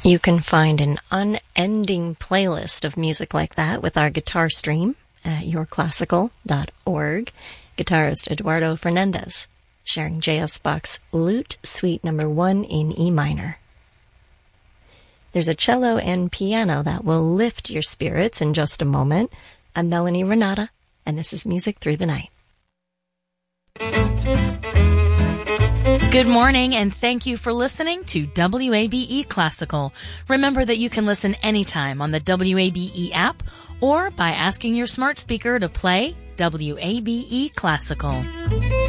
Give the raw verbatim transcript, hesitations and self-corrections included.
You can find an unending playlist of music like that with our guitar stream at your classical dot org. Guitarist Eduardo Fernandez, sharing J S Bach's Lute Suite Number One in E minor. There's a cello and piano that will lift your spirits in just a moment. I'm Melanie Renata, and this is Music Through the Night. Good morning, and thank you for listening to W A B E Classical. Remember that you can listen anytime on the W A B E app or by asking your smart speaker to play W A B E Classical.